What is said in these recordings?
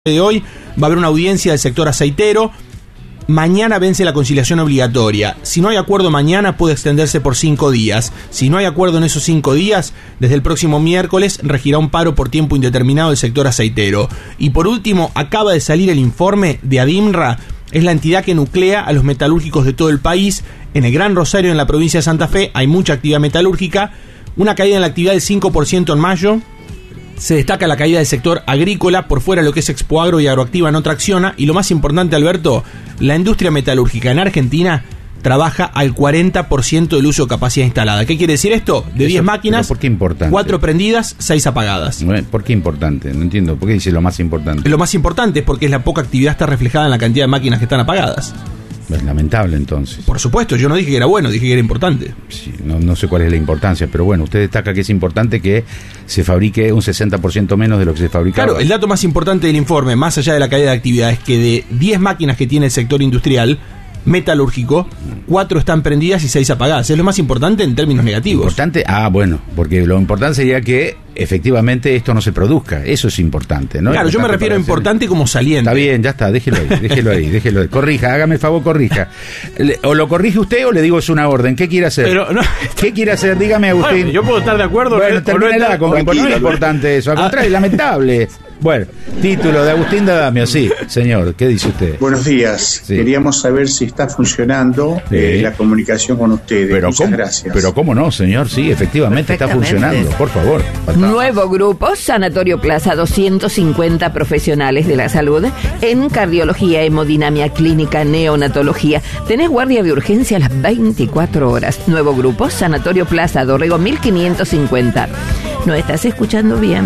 De hoy va a haber una audiencia del sector aceitero. Mañana vence la conciliación obligatoria. Si no hay acuerdo mañana, puede extenderse por 5 días. Si no hay acuerdo en esos 5 días, desde el próximo miércoles regirá un paro por tiempo indeterminado del sector aceitero. Y por último, acaba de salir el informe de ADIMRA. Es la entidad que nuclea a los metalúrgicos de todo el país. En el Gran Rosario, en la provincia de Santa Fe, hay mucha actividad metalúrgica. Una caída en la actividad del 5% en mayo. Se destaca la caída del sector agrícola, por fuera lo que es Expoagro y Agroactiva no tracciona, y lo más importante, Alberto, la industria metalúrgica en Argentina trabaja al 40% del uso de capacidad instalada. ¿Qué quiere decir esto? De 10 máquinas, ¿por qué importante? 4 prendidas, 6 apagadas. ¿Por qué importante? No entiendo, ¿por qué dice lo más importante? Lo más importante es porque la poca actividad está reflejada en la cantidad de máquinas que están apagadas. Es lamentable, entonces. Por supuesto, yo no dije que era bueno, dije que era importante. Sí, no sé cuál es la importancia, pero bueno, usted destaca que es importante que se fabrique un 60% menos de lo que se fabricaba. Claro, el dato más importante del informe, más allá de la caída de actividad, es que de 10 máquinas que tiene el sector industrial metalúrgico, 4 están prendidas y 6 apagadas. Es lo más importante en términos negativos. ¿Importante? Bueno, porque lo importante sería que efectivamente esto no se produzca. Eso es importante, ¿no? Claro, yo me refiero a importante como saliente. Está bien, ya está, déjelo ahí. Corrija, hágame el favor, corrija. O lo corrige usted o le digo es una orden. ¿Qué quiere hacer? Pero no, ¿qué quiere hacer? Dígame, Agustín. Bueno, yo puedo estar de acuerdo. Bueno, termínela con que no es importante eso. Al contrario, es lamentable. Bueno, título de Agustín D'Adamio, sí, señor, ¿qué dice usted? Buenos días, sí. Queríamos saber si está funcionando la comunicación con ustedes. Muchas gracias. Pero cómo no, señor, sí, efectivamente está funcionando, por favor. Nuevo grupo, Sanatorio Plaza, 250 profesionales de la salud en cardiología, hemodinamia clínica, neonatología. Tenés guardia de urgencia a las 24 horas. Nuevo grupo, Sanatorio Plaza, Dorrego 1550. No estás escuchando bien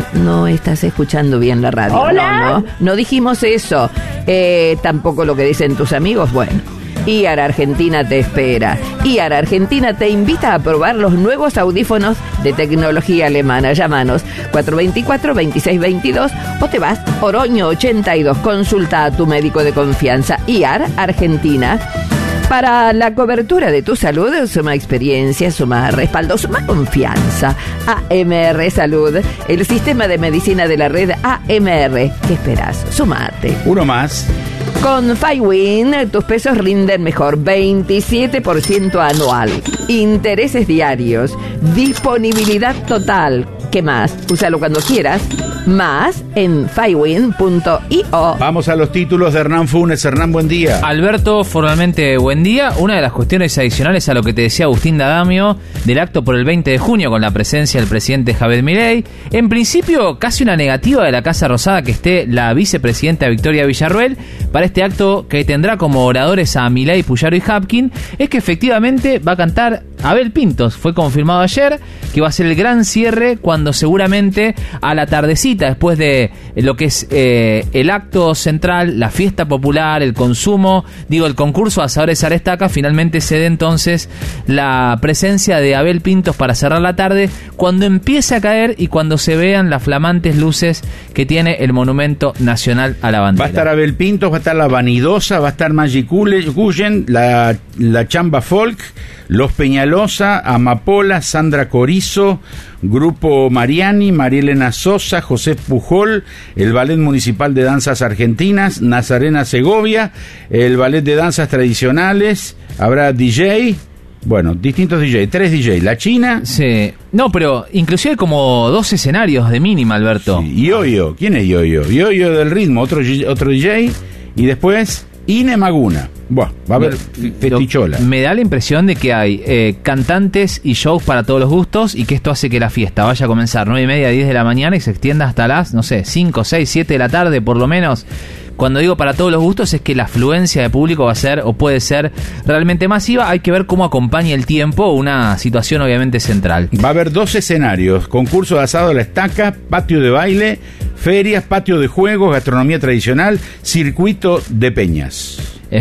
la radio. ¿Hola? No dijimos eso. Tampoco lo que dicen tus amigos. Bueno, IAR Argentina te espera. IAR Argentina te invita a probar los nuevos audífonos de tecnología alemana. Llámanos 424-2622 o te vas Oroño 82. Consulta a tu médico de confianza. IAR Argentina. Para la cobertura de tu salud, suma experiencia, suma respaldo, suma confianza. AMR Salud, el sistema de medicina de la red AMR. ¿Qué esperas? Sumate. Uno más. Con FiWin, tus pesos rinden mejor, 27% anual. Intereses diarios, disponibilidad total. ¿Qué más? Úsalo cuando quieras. Más en fiwin.io. Vamos a los títulos de Hernán Funes. Hernán, buen día. Alberto, formalmente buen día. Una de las cuestiones adicionales a lo que te decía Agustín D'Adamio del acto por el 20 de junio con la presencia del presidente Javier Milei. En principio, casi una negativa de la Casa Rosada que esté la vicepresidenta Victoria Villarruel para este acto que tendrá como oradores a Milei, Puyaro y Hapkin. Es que efectivamente va a cantar Abel Pintos. Fue confirmado ayer que va a ser el gran cierre cuando seguramente a la tardecita, después de lo que es el acto central, la fiesta popular, el consumo, el concurso de asadores Arestaca, finalmente se dé entonces la presencia de Abel Pintos para cerrar la tarde, cuando empiece a caer y cuando se vean las flamantes luces que tiene el Monumento Nacional a la Bandera. Va a estar Abel Pintos, va a estar La Vanidosa, va a estar Magic Guyen, la Chamba Folk, Los Peñalosa, Amapola, Sandra Corizo, Grupo Mariani, Marielena Sosa, José Pujol, el Ballet Municipal de Danzas Argentinas, Nazarena Segovia, el Ballet de Danzas Tradicionales, habrá DJ, distintos DJ, 3 DJ, la China. Sí, no, pero inclusive como 2 escenarios de mínima, Alberto. Sí. Yoyo, ¿quién es Yoyo? Yoyo del ritmo, otro DJ, y después Ine Maguna. Va a haber festichola. Me da la impresión de que hay cantantes y shows para todos los gustos y que esto hace que la fiesta vaya a comenzar 9:30, 10 de la mañana y se extienda hasta las, 5, 6, 7 de la tarde por lo menos. Cuando digo para todos los gustos es que la afluencia de público va a ser o puede ser realmente masiva. Hay que ver cómo acompaña el tiempo, una situación obviamente central. Va a haber 2 escenarios: concurso de asado a la estaca, patio de baile, ferias, patio de juegos, gastronomía tradicional, circuito de peñas.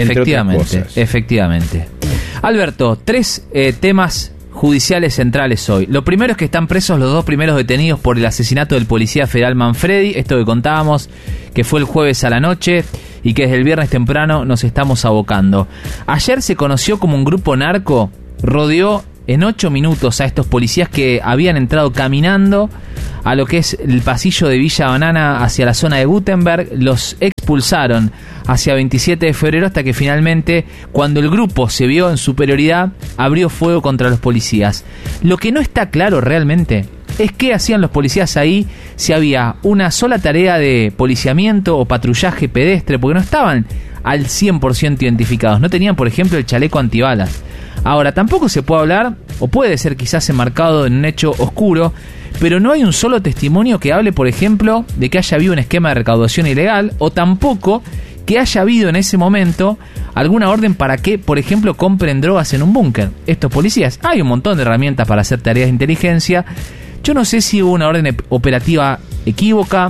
Efectivamente. Alberto, 3 temas judiciales centrales hoy. Lo primero es que están presos los 2 primeros detenidos por el asesinato del policía federal Manfredi, esto que contábamos, que fue el jueves a la noche y que desde el viernes temprano nos estamos abocando. Ayer se conoció como un grupo narco rodeó en 8 minutos a estos policías que habían entrado caminando a lo que es el pasillo de Villa Banana hacia la zona de Gutenberg. Los expulsaron hacia 27 de febrero hasta que finalmente, cuando el grupo se vio en superioridad, abrió fuego contra los policías. Lo que no está claro realmente es qué hacían los policías ahí, si había una sola tarea de policiamiento o patrullaje pedestre, porque no estaban al 100% identificados. No tenían, por ejemplo, el chaleco antibalas. Ahora, tampoco se puede hablar, o puede ser quizás enmarcado en un hecho oscuro, pero no hay un solo testimonio que hable, por ejemplo, de que haya habido un esquema de recaudación ilegal, o tampoco que haya habido en ese momento alguna orden para que, por ejemplo, compren drogas en un búnker. Estos policías, hay un montón de herramientas para hacer tareas de inteligencia. Yo no sé si hubo una orden operativa equívoca,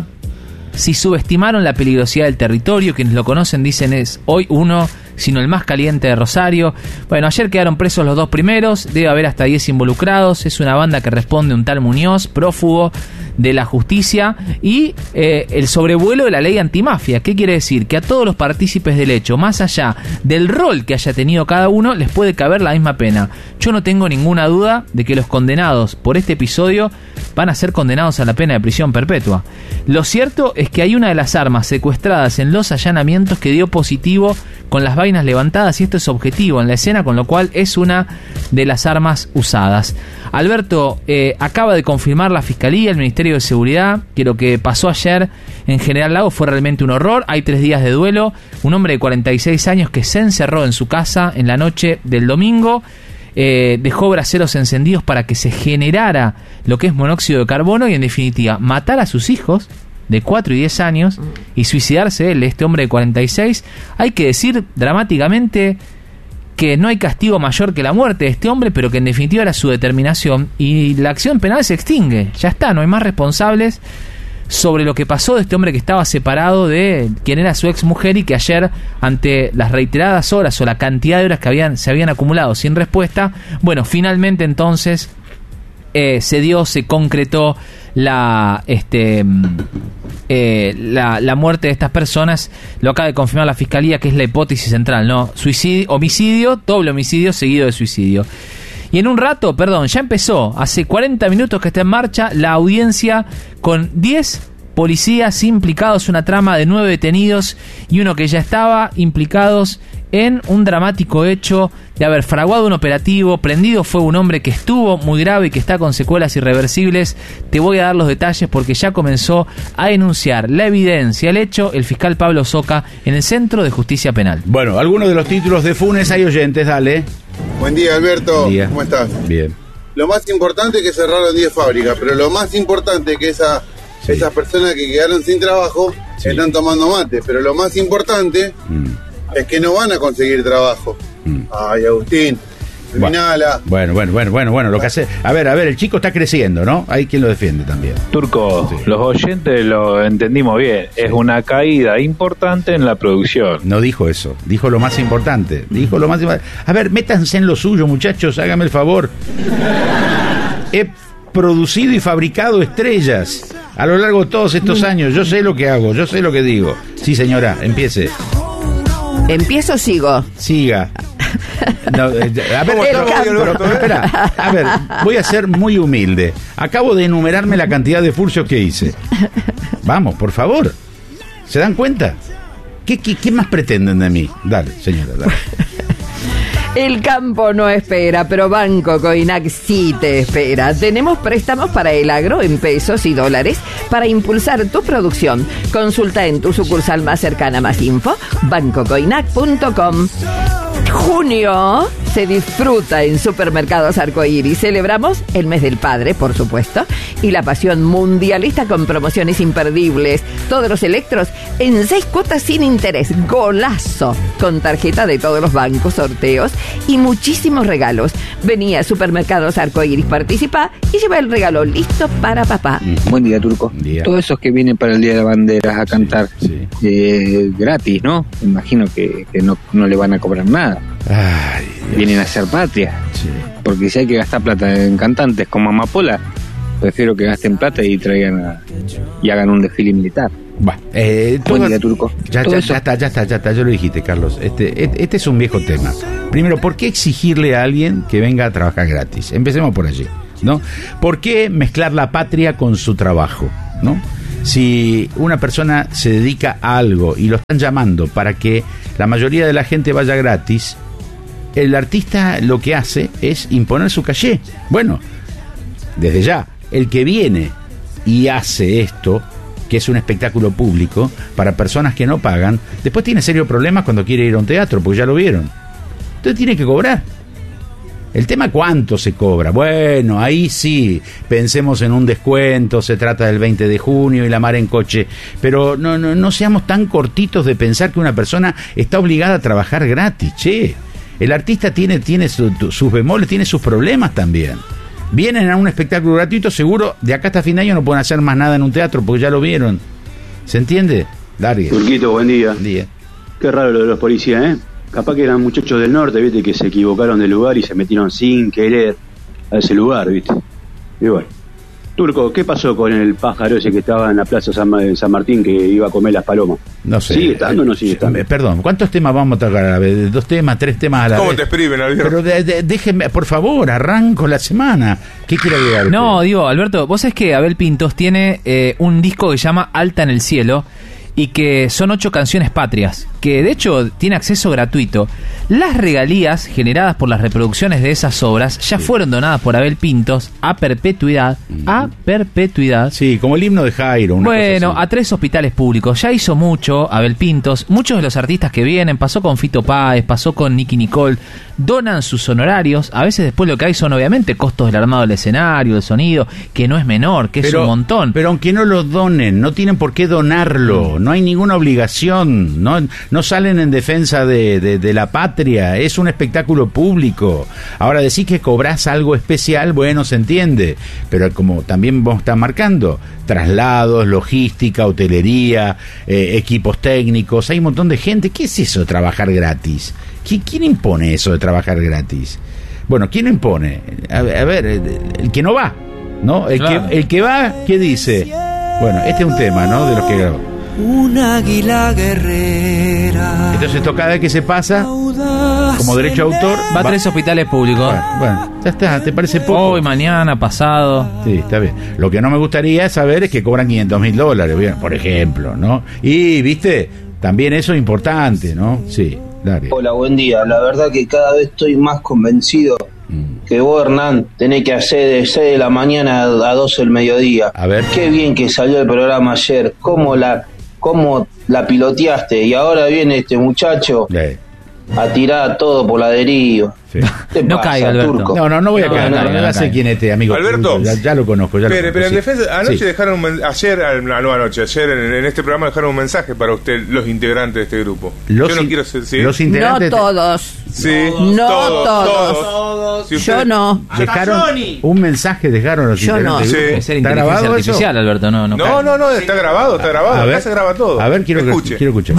si subestimaron la peligrosidad del territorio. Quienes lo conocen dicen es hoy uno, sino el más caliente de Rosario. Bueno, ayer quedaron presos los 2 primeros, debe haber hasta 10 involucrados. Es una banda que responde a un tal Muñoz, prófugo de la justicia, y el sobrevuelo de la ley antimafia. ¿Qué quiere decir? Que a todos los partícipes del hecho, más allá del rol que haya tenido cada uno, les puede caber la misma pena. Yo no tengo ninguna duda de que los condenados por este episodio van a ser condenados a la pena de prisión perpetua. Lo cierto es que hay una de las armas secuestradas en los allanamientos que dio positivo con las vainas levantadas, y esto es objetivo en la escena, con lo cual es una de las armas usadas. Alberto, acaba de confirmar la Fiscalía, el Ministerio de Seguridad, que lo que pasó ayer en General Lago fue realmente un horror. Hay 3 días de duelo. Un hombre de 46 años que se encerró en su casa en la noche del domingo, dejó braseros encendidos para que se generara lo que es monóxido de carbono y, en definitiva, matar a sus hijos de 4 y 10 años y suicidarse él, este hombre de 46. Hay que decir dramáticamente que no hay castigo mayor que la muerte de este hombre, pero que en definitiva era su determinación, y la acción penal se extingue. Ya está, no hay más responsables sobre lo que pasó de este hombre que estaba separado de quien era su ex mujer, y que ayer, ante las reiteradas horas o la cantidad de horas que se habían acumulado sin respuesta, bueno, finalmente entonces se concretó la muerte de estas personas. Lo acaba de confirmar la Fiscalía, que es la hipótesis central, ¿no? Homicidio, doble homicidio seguido de suicidio. Y en un rato, ya empezó, hace 40 minutos que está en marcha la audiencia con 10 policías implicados, una trama de 9 detenidos y uno que ya estaba implicados en un dramático hecho de haber fraguado un operativo. Prendido fue un hombre que estuvo muy grave y que está con secuelas irreversibles. Te voy a dar los detalles porque ya comenzó a enunciar la evidencia, el hecho, el fiscal Pablo Soca en el Centro de Justicia Penal. Bueno, algunos de los títulos de Funes hay oyentes, dale. Buen día, Alberto. Buen día. ¿Cómo estás? Bien. Lo más importante es que cerraron 10 fábricas, pero lo más importante es que esas personas que quedaron sin trabajo están tomando mate, pero lo más importante es que no van a conseguir trabajo. Ay, Agustín, terminala. Bueno, lo que hace... A ver, el chico está creciendo, ¿no? Hay quien lo defiende también. Turco, Sí. Los oyentes lo entendimos bien. Es una caída importante en la producción. No dijo eso, dijo lo más importante. A ver, métanse en lo suyo, muchachos, hágame el favor. He producido y fabricado estrellas a lo largo de todos estos años. Yo sé lo que hago, yo sé lo que digo. Sí, señora, empiece. ¿Empiezo o sigo? Siga. No, espera, a ver, voy a ser muy humilde. Acabo de enumerarme la cantidad de furcios que hice. Vamos, por favor. ¿Se dan cuenta? ¿Qué más pretenden de mí? Dale, señora, dale. El campo no espera, pero Banco Coinac sí te espera. Tenemos préstamos para el agro en pesos y dólares para impulsar tu producción. Consulta en tu sucursal más cercana. Más info, bancocoinac.com. Junio se disfruta en Supermercados Arcoíris. Celebramos el mes del padre, por supuesto, y la pasión mundialista con promociones imperdibles. Todos los electros en 6 cuotas sin interés. Golazo. Con tarjeta de todos los bancos, sorteos y muchísimos regalos. Vení a Supermercados Arcoíris, participa y lleva el regalo listo para papá. Buen día, Turco. Buen día. Todos esos que vienen para el Día de Banderas a cantar gratis, ¿no? Imagino que no le van a cobrar nada. Ay, Dios. Vienen a hacer patria. Sí. Porque si hay que gastar plata en cantantes como Amapola, prefiero que gasten plata y traigan y hagan un desfile militar. Buen día, Turco. Ya está, ya lo dijiste, Carlos. Este es un viejo tema. Primero, ¿por qué exigirle a alguien que venga a trabajar gratis? Empecemos por allí, ¿no? ¿Por qué mezclar la patria con su trabajo, ¿no? Si una persona se dedica a algo y lo están llamando para que la mayoría de la gente vaya gratis, el artista lo que hace es imponer su caché. Bueno, desde ya, el que viene y hace esto, que es un espectáculo público para personas que no pagan, después tiene serios problemas cuando quiere ir a un teatro, porque ya lo vieron. Entonces tiene que cobrar. El tema, ¿cuánto se cobra? Bueno, ahí sí, pensemos en un descuento, se trata del 20 de junio y la mar en coche, pero no seamos tan cortitos de pensar que una persona está obligada a trabajar gratis, che. El artista tiene sus bemoles, tiene sus problemas también. Vienen a un espectáculo gratuito, seguro, de acá hasta fin de año no pueden hacer más nada en un teatro, porque ya lo vieron. ¿Se entiende? Darío. Turquito, buen día. Buen día. Qué raro lo de los policías, ¿eh? Capaz que eran muchachos del norte, ¿viste? Que se equivocaron de lugar y se metieron sin querer a ese lugar, ¿viste? Y bueno. Turco, ¿qué pasó con el pájaro ese que estaba en la plaza San Martín que iba a comer las palomas? No sé. ¿Sigue estando o no sigue estando? Perdón, ¿cuántos temas vamos a tocar a la vez? 2 temas, 3 temas a la vez. ¿Cómo te exprimen, Alberto? Pero déjenme, por favor, arranco la semana. ¿Qué quiere agregar? No, digo, Alberto, vos sabés que Abel Pintos tiene un disco que se llama Alta en el Cielo y que son 8 canciones patrias, que de hecho tiene acceso gratuito. Las regalías generadas por las reproducciones de esas obras ya fueron donadas por Abel Pintos a perpetuidad, Sí, como el himno de Jairo. Bueno, a 3 hospitales públicos. Ya hizo mucho Abel Pintos. Muchos de los artistas que vienen, pasó con Fito Páez, pasó con Nicky Nicole, donan sus honorarios. A veces después lo que hay son obviamente costos del armado del escenario, del sonido, que no es menor, que es un montón. Pero aunque no lo donen, no tienen por qué donarlo. No hay ninguna obligación. No salen en defensa de la patria. Es un espectáculo público. Ahora, decir que cobrás algo especial, bueno, se entiende. Pero como también vos estás marcando, traslados, logística, hotelería, equipos técnicos, hay un montón de gente. ¿Qué es eso de trabajar gratis? ¿Quién impone eso de trabajar gratis? Bueno, ¿quién impone? A ver, el que no va, ¿no? El que va, ¿qué dice? Bueno, este es un tema, ¿no? De los que grabó. Un águila guerrera. Entonces esto cada vez que se pasa, como derecho de autor, va a 3 hospitales públicos. Bueno, ya está, ¿te parece poco? Hoy, mañana, pasado. Sí, está bien. Lo que no me gustaría saber es que cobran $500,000, por ejemplo, ¿no? Y, ¿viste? También eso es importante, ¿no? Sí, Darío. Hola, buen día. La verdad que cada vez estoy más convencido que vos, Hernán, tenés que hacer de 6 de la mañana a 12 del mediodía. A ver. Qué bien que salió el programa ayer. Cómo la piloteaste. Y ahora viene este muchacho a tirar todo por la deriva. Sí. No caiga, Alberto. Turco? No voy a caer. No sé quién es este amigo. Alberto. Ya lo conozco. Pero en sí. defensa, anoche Sí. dejaron ayer en este programa dejaron un mensaje para usted, los integrantes de este grupo. Yo no quiero ser, ¿sí? Los integrantes. No todos. Sí, No todos. todos. Si usted- Yo no. Dejaron un mensaje, dejaron los Yo no. integrantes. del Sí. grupo. Es ser ¿Está inteligencia grabado artificial, eso? Alberto. No, está grabado. A ver. Acá se graba todo. A ver, quiero escuchar. escuchar.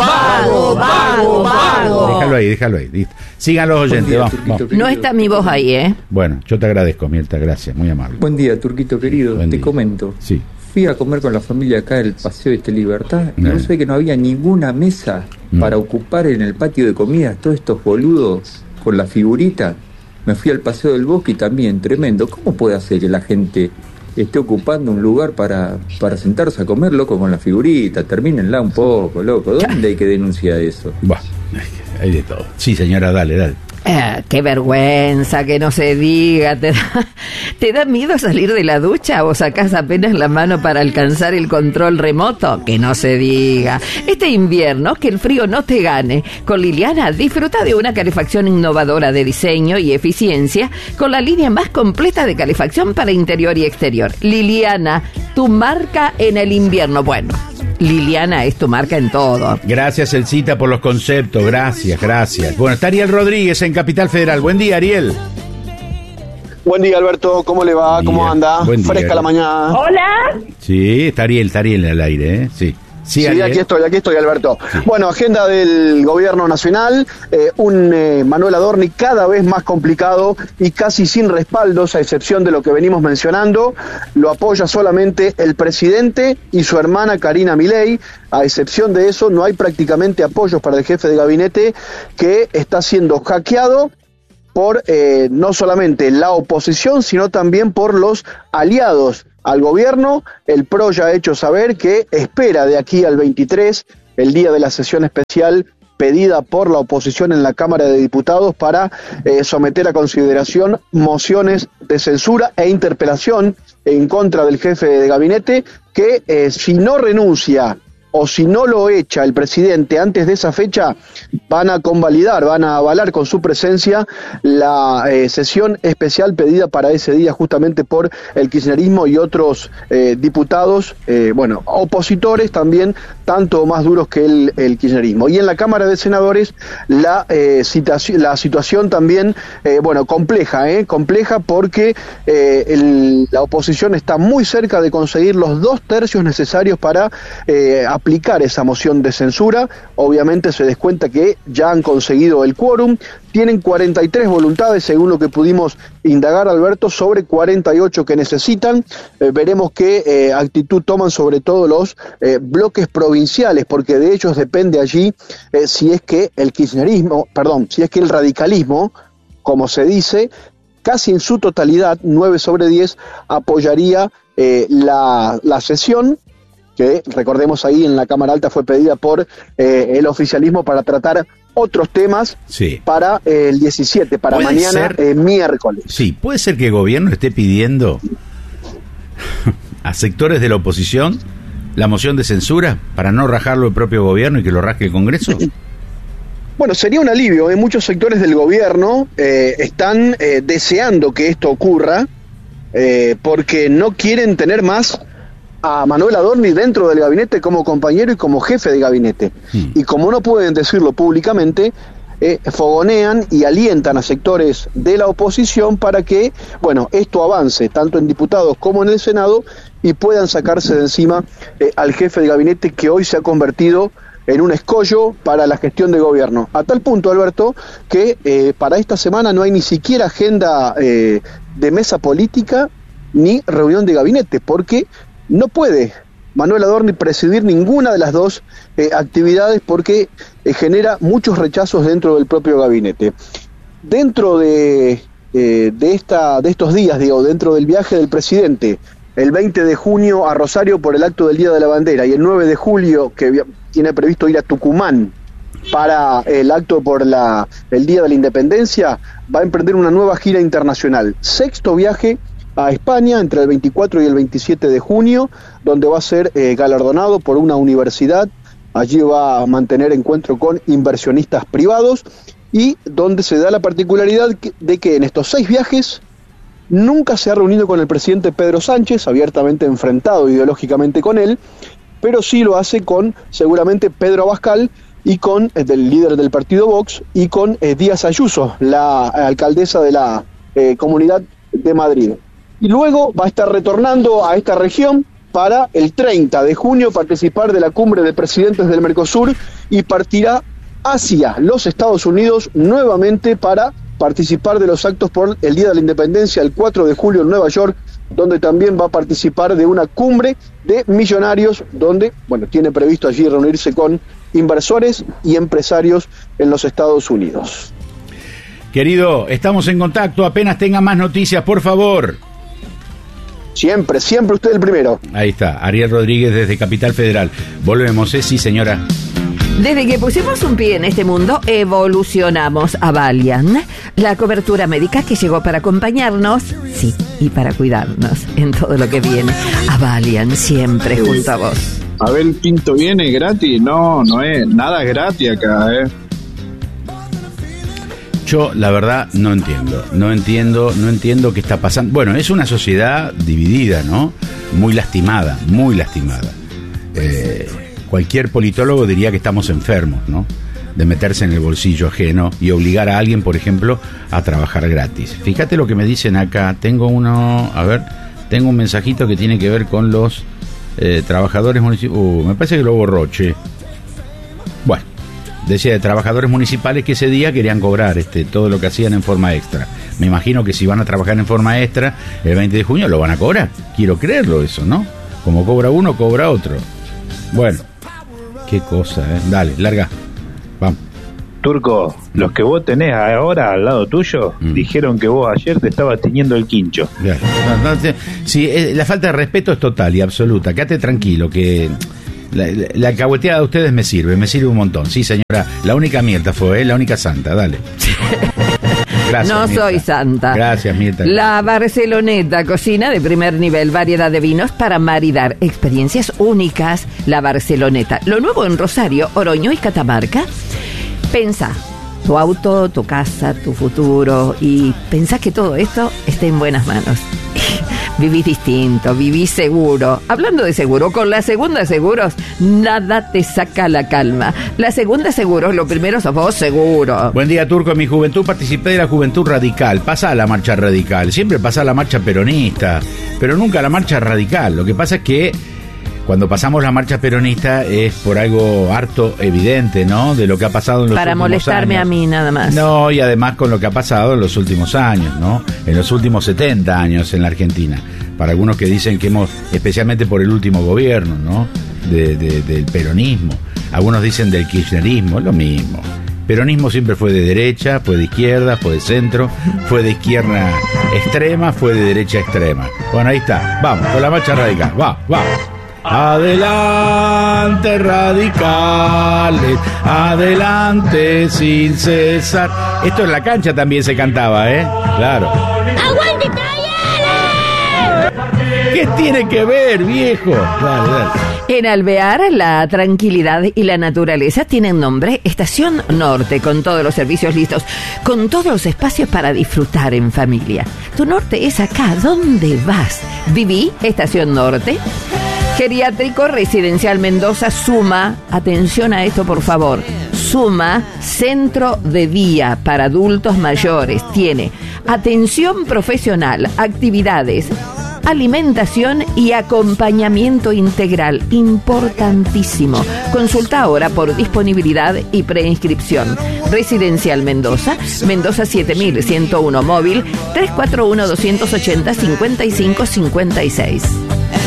Vago. Déjalo ahí. Listo. Sigan los oyentes, vamos. No está mi voz ahí, ¿eh? Bueno, yo te agradezco, Mirta, gracias, muy amable. Buen día, Turquito querido. Buen Te día. comento. Sí. Fui a comer con la familia acá el Paseo de Libertad y Bien. no sé que no había ninguna mesa para ocupar en el patio de comidas todos estos boludos con la figurita. Me fui al Paseo del Bosque y también, tremendo. ¿Cómo puede hacer que la gente esté ocupando un lugar para sentarse a comer, loco, con la figurita? Termínenla un poco, loco. ¿Dónde hay que denunciar eso? Bah, hay de todo. Sí, señora, dale. Qué vergüenza, que no se diga. ¿Te da miedo salir de la ducha o sacás apenas la mano para alcanzar el control remoto? Que no se diga. Este invierno, que el frío no te gane. Con Liliana disfruta de una calefacción innovadora de diseño y eficiencia con la línea más completa de calefacción para interior y exterior. Liliana, tu marca en el invierno. Bueno, Liliana es tu marca en todo. Gracias, Elcita, por los conceptos. Gracias. Bueno, está Ariel Rodríguez en Capital Federal. Buen día, Ariel. Buen día, Alberto. ¿Cómo le va? Buen ¿Cómo día. anda? Buen día, Fresca la mañana. Hola. Sí, está Ariel al aire, ¿eh? Sí. Sí, aquí estoy, Alberto. Sí. Bueno, agenda del gobierno nacional, un Manuel Adorni cada vez más complicado y casi sin respaldos, a excepción de lo que venimos mencionando. Lo apoya solamente el presidente y su hermana Karina Milei. A excepción de eso, no hay prácticamente apoyos para el jefe de gabinete, que está siendo hackeado por no solamente la oposición, sino también por los aliados al gobierno. El PRO ya ha hecho saber que espera de aquí al 23, el día de la sesión especial pedida por la oposición en la Cámara de Diputados, para someter a consideración mociones de censura e interpelación en contra del jefe de gabinete, que si no renuncia o si no lo echa el presidente antes de esa fecha, van a convalidar, van a avalar con su presencia la sesión especial pedida para ese día justamente por el kirchnerismo y otros diputados, opositores también, tanto o más duros que el kirchnerismo. Y en la Cámara de Senadores la situación también, compleja porque la oposición está muy cerca de conseguir los 2 tercios necesarios para aplicar esa moción de censura. Obviamente se descuenta que ya han conseguido el quórum, tienen 43 voluntades según lo que pudimos indagar, Alberto, sobre 48 que necesitan. Veremos qué actitud toman sobre todo los bloques provinciales, porque de ellos depende allí si es que el radicalismo, como se dice, casi en su totalidad, 9 sobre 10, apoyaría la sesión, que recordemos ahí en la Cámara Alta fue pedida por el oficialismo para tratar otros temas para el 17, para mañana, miércoles. Sí, puede ser que el gobierno esté pidiendo a sectores de la oposición la moción de censura para no rajarlo el propio gobierno y que lo rasque el Congreso. Bueno, sería un alivio. Muchos sectores del gobierno están deseando que esto ocurra, porque no quieren tener más a Manuel Adorni dentro del gabinete como compañero y como jefe de gabinete. Y como no pueden decirlo públicamente, fogonean y alientan a sectores de la oposición para que, esto avance tanto en diputados como en el Senado y puedan sacarse de encima al jefe de gabinete, que hoy se ha convertido en un escollo para la gestión de gobierno. A tal punto, Alberto, que para esta semana no hay ni siquiera agenda de mesa política ni reunión de gabinete, porque no puede Manuel Adorni presidir ninguna de las dos actividades, porque genera muchos rechazos dentro del propio gabinete. Dentro de estos días, dentro del viaje del presidente, el 20 de junio a Rosario por el acto del Día de la Bandera, y el 9 de julio que tiene previsto ir a Tucumán para el acto por el Día de la Independencia, va a emprender una nueva gira internacional. 6º viaje a España entre el 24 y el 27 de junio, donde va a ser galardonado por una universidad. Allí va a mantener encuentro con inversionistas privados, y donde se da la particularidad de que en estos 6 viajes nunca se ha reunido con el presidente Pedro Sánchez, abiertamente enfrentado ideológicamente con él, pero sí lo hace con seguramente Pedro Abascal y con el líder del partido Vox, y con Díaz Ayuso, la alcaldesa de la Comunidad de Madrid. Y luego va a estar retornando a esta región para el 30 de junio participar de la cumbre de presidentes del Mercosur, y partirá hacia los Estados Unidos nuevamente para participar de los actos por el Día de la Independencia el 4 de julio en Nueva York, donde también va a participar de una cumbre de millonarios, donde tiene previsto allí reunirse con inversores y empresarios en los Estados Unidos. Querido, estamos en contacto, apenas tenga más noticias, por favor. Siempre usted el primero. Ahí está, Ariel Rodríguez desde Capital Federal. Volvemos, sí señora. Desde que pusimos un pie en este mundo, evolucionamos a Valiant, la cobertura médica que llegó para acompañarnos, sí, y para cuidarnos en todo lo que viene. A Valiant, siempre junto a vos. Abel Pinto viene gratis, no es nada gratis acá, Yo, la verdad, no entiendo qué está pasando. Bueno, es una sociedad dividida, ¿no? Muy lastimada. Cualquier politólogo diría que estamos enfermos, ¿no? De meterse en el bolsillo ajeno y obligar a alguien, por ejemplo, a trabajar gratis. Fíjate lo que me dicen acá. Tengo un mensajito que tiene que ver con los trabajadores municipales. Me parece que lo borró, che. Bueno, decía de trabajadores municipales que ese día querían cobrar todo lo que hacían en forma extra. Me imagino que si van a trabajar en forma extra el 20 de junio lo van a cobrar. Quiero creerlo eso, ¿no? Como cobra uno, cobra otro. Bueno, qué cosa, ¿eh? Dale, larga. Vamos. Turco, los que vos tenés ahora al lado tuyo dijeron que vos ayer te estabas tiñendo el quincho. Sí, la falta de respeto es total y absoluta. Quédate tranquilo que la alcahueteada de ustedes me sirve un montón. Sí, señora, la única Mirta fue, la única santa, dale. Gracias, no Mirta. soy santa. Gracias, Mirta. La Barceloneta, cocina de primer nivel, variedad de vinos para maridar experiencias únicas. La Barceloneta, lo nuevo en Rosario, Oroño y Catamarca. Pensa, tu auto, tu casa, tu futuro, y pensá que todo esto esté en buenas manos. Vivís distinto, vivís seguro. Hablando de seguro, con la Segunda Seguros, nada te saca la calma. La Segunda Seguros, lo primero sos vos seguro. Buen día, Turco. En mi juventud participé de la Juventud Radical. Pasá la marcha radical. Siempre pasá la marcha peronista, pero nunca la marcha radical. Lo que pasa es que cuando pasamos la marcha peronista es por algo harto evidente, ¿no? De lo que ha pasado en los últimos años. Para molestarme a mí, nada más. No, y además con lo que ha pasado en los últimos años, ¿no? En los últimos 70 años en la Argentina. Para algunos que dicen que especialmente por el último gobierno, ¿no? Del peronismo. Algunos dicen del kirchnerismo, es lo mismo. Peronismo siempre fue de derecha, fue de izquierda, fue de centro, fue de izquierda extrema, fue de derecha extrema. Bueno, ahí está. Vamos, con la marcha radical. Va. Adelante radicales, adelante sin cesar. Esto en la cancha también se cantaba, ¿eh? Claro. ¡Aguante Talleres! ¿Qué tiene que ver, viejo? Dale. En Alvear, la tranquilidad y la naturaleza tienen nombre Estación Norte, con todos los servicios listos, con todos los espacios para disfrutar en familia. Tu norte es acá, ¿dónde vas? Viví Estación Norte. Geriátrico Residencial Mendoza suma, atención a esto por favor, suma centro de día para adultos mayores. Tiene atención profesional, actividades, alimentación y acompañamiento integral, importantísimo. Consulta ahora por disponibilidad y preinscripción. Residencial Mendoza, Mendoza 7101 móvil 341-280-5556.